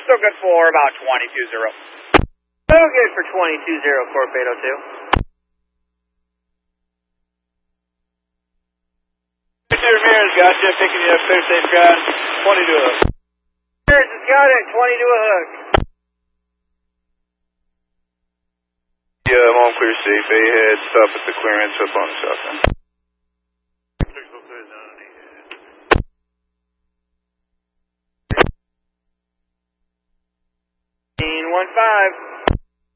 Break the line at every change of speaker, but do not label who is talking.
still good for about 22-0.
Still good for 22-0, Corp 802.
Ramirez, gotcha, picking you up, clear safe ground, 20 to a hook.
Ramirez has got it, 20 to a hook.
Yeah, I'm on clear safe, A-head, stop at the clearance up on the south end.
15.